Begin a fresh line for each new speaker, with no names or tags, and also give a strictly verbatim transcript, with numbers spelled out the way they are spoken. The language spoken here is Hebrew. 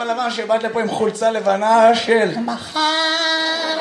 הלבן שבאת לפה עם חולצה לבנה של מחר.